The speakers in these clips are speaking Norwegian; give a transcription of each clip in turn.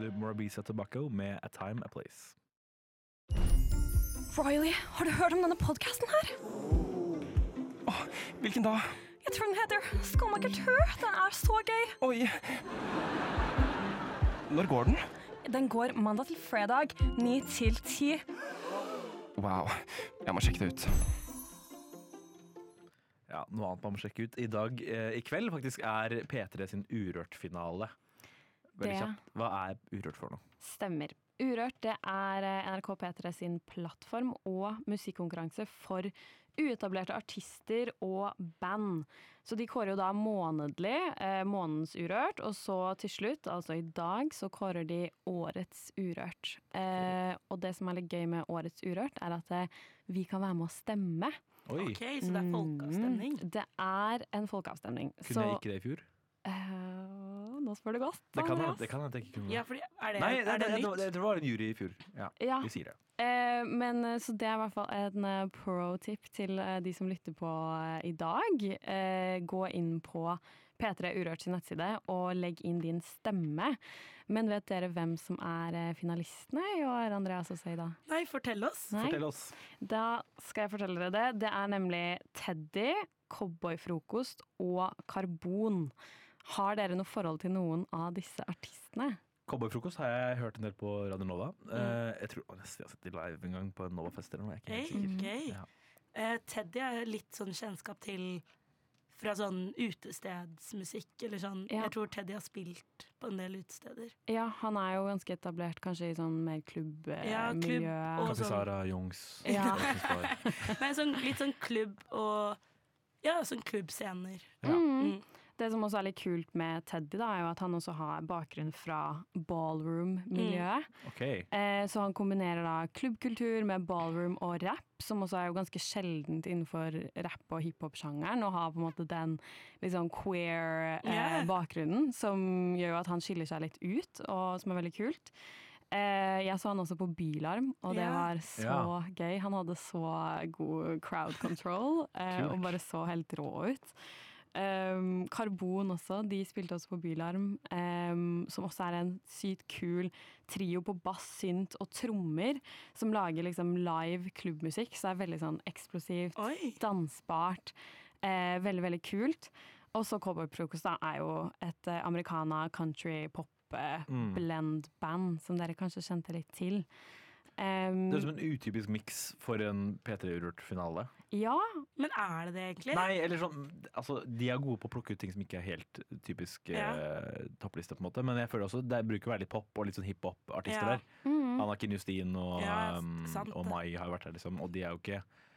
hørte du Morabisa Tobacco med A Time, A Place. Riley, har du hørt om denne podcasten her? Hvilken da? Jeg tror den heter Skummakultur. Den er så gøy. Oi. Når går den? Den går mandag til fredag, 9 til 10. Wow, jeg må sjekke det ut. Ja, noe annet man må sjekke ut. I dag, i kveld faktisk, er P3 sin Urørt-finale. Veldig Det- kjapt. Hva er Urørt for noe? Stemmer. Urørt, det er NRK P3 sin plattform og musikkonkurranse for uetablerte artister og band. Så de kårer jo da månedlig månedens Urørt, og så til slutt, altså i dag, så kårer de årets Urørt. Og det som er litt gøy med årets Urørt, er at vi kan være med å stemme. Oi, Ok, så det er folkeavstemning. Det er en folkeavstemning. kunne jeg ikke det i fjor? Nå spør du godt. Det kan Andreas. jeg ikke kunne. Ja, fordi er det, Nei, er det nytt? det var en jury i fjor. Ja, Ja. vi sier det. Så det er i hvert fall en pro-tip til de som lytter på i dag. Gå inn på P3 Urørt sin nettside og legg inn din stemme. Men vet dere hvem som er finalistene i år, Andreas og Seida? Nei, fortell oss. Nei? Fortell oss. Da skal jeg fortelle dere det. Det er nemlig Teddy, Cowboyfrokost og Karbon. Har dere noe forhold til noen av disse artistene? Cowboyfrokost har jeg hørt en del på Radio Nova. Jeg tror nesten jeg har sett de live en gang på en Nova-fest eller noe. Jeg er ikke helt sikker. Ok. Ja. Teddy er litt sånn kjennskap til fra sånn utestedsmusikk, eller sånn. Ja. Jeg tror Teddy har spilt på en del utesteder. Ja, han er jo ganske etablert kanskje i sånn mer klubbmiljø. Ja, klubb og Kaffe sånn. Sara, Jungs. Ja. Nei, sånn, litt sånn klubb og ja, sånn klubbscener. Ja. Det som også er litt kult med Teddy, da, er jo at han også har bakgrunn fra ballroom-miljøet. Ok. Så han kombinerer da klubbkultur med ballroom og rap, som også er jo ganske sjeldent innenfor rap- og hiphop-sjangeren, og har på en måte den litt sånn queer-bakgrunnen, som gjør jo at han skiller seg litt ut, og som er veldig kult. Jeg så han også på Bylarm, og det Ja. var så gøy. Han hadde så god crowd control, og bare så helt rå ut. Karbon også, de spilte også på Bylarm, som også er en sykt kul trio på bass, synt og trommer, som lager liksom live klubbmusikk, så det er veldig sånn eksplosivt, Oi. dansbart, veldig, veldig kult. Og så Cowboyfrokost da er jo et americana country pop blend-band, som dere kanskje kjente litt til. Det er som en utypisk miks for en P3 Urørt-finale. Ja, Men er det det egentlig? Nei, eller sånn, altså de er gode på å plukke ut ting som ikke er helt typisk toppliste på en måte, men jeg føler også det bruker å være litt pop og litt sånn hiphop-artister Ja. der. Anakin Justin og, Ja, sant og det. Mai har jo vært der liksom, og de er jo ikke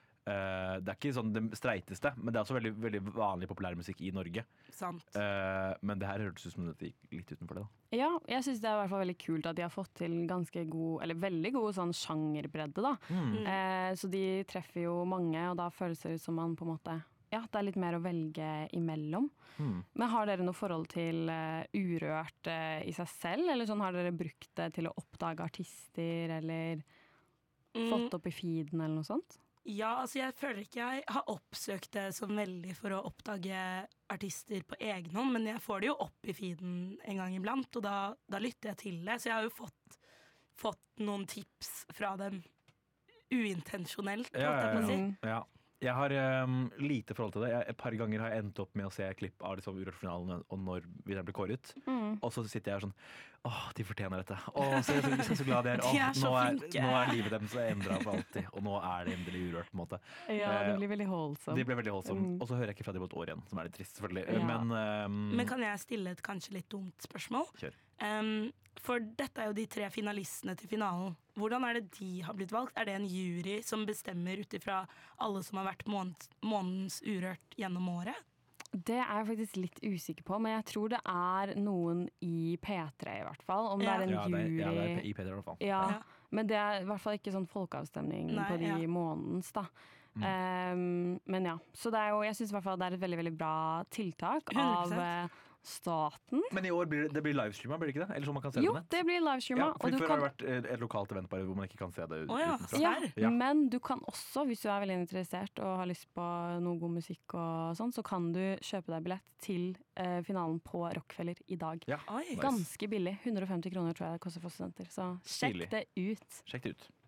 det er ikke sånn det streiteste, men det er også veldig, veldig vanlig populærmusikk i Norge. Sant. Men det her hørtes ut som det gikk litt utenfor det da. Ja, jeg synes det er i hvert fall veldig kult at de har fått til ganske god, eller veldig god sånn sjangerbredde da. Så de treffer jo mange, og da føles det ut som man på en måte, ja, det er litt mer å velge imellom. Men har dere noe forhold til Urørt i seg selv, eller sånn har dere brukt det til å oppdage artister, eller fått opp i feeden eller noe sånt? Ja, altså jeg føler ikke jeg har oppsøkt det så veldig for å oppdage artister på egen hånd, men jeg får det jo opp i feeden en gang iblant, og da lytter jeg til det. Så jeg har jo fått noen tips fra dem uintensjonelt, holdt jeg på å si. Ja. Jeg har lite forhold til det. Et par ganger har jeg endt opp med å se klipp av liksom Urørt-finalen og når vinneren blir kåret. Og så sitter jeg her sånn åh, de fortjener dette. Åh, så jeg er så glad de er. De er så flinke. Nå er livet deres endret for alltid. Og nå er det endelig Urørt, på en måte. Ja, det blir veldig holdsomt. De ble veldig holdsomme. Og så hører jeg ikke fra dem på et år igjen, som er litt trist, selvfølgelig. Ja. Men kan jeg stille et kanskje litt dumt spørsmål? Kjør. For dette er jo de 3 finalistene til finalen. Hvordan er det de har blitt valgt? Er det en jury som bestemmer ut ifra alle som har vært månedens Urørt gjennom året? Det er jeg faktisk litt usikker på, men jeg tror det er noen i P3 i hvert fall, om det Ja. er en Ja, det jury. er i P3 i hvert fall. Ja, Ja. men det er i hvert fall ikke sånn folkeavstemning Nei, på de ja. månedens da. Men ja, så det er jo, jeg synes i hvert fall det er et veldig, veldig bra tiltak av 100%. Staten? Men i år blir det blir livestreama, blir det ikke det? Eller så man kan se Jo, det på nett? det blir livestreama. Ja, og fordi du før kan har det vært et lokalt event bare hvor man ikke kan se det Å ja, utenfra. Ja, Ja. men du kan også, hvis du er veldig interessert og har lyst på noe god musikk og sånn, så kan du kjøpe deg billett til finalen på Rockefeller i dag. Ja, Oi. nice. Ganske billig. 150 kroner tror jeg det koster for studenter. Så Stilig. sjekk det ut. Sjekk det ut.